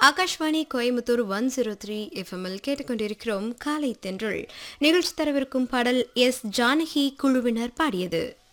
ஆகாஷ்வாணி கோயம்புத்தூர் 103 எஃப்எம்மில் கேட்டுக்கொண்டிருக்கிறோம் காலை தென்றல் நிகழ்ச்சி தரவிருக்கும் பாடல் எஸ் ஜானகி குழுவினர் பாடியது.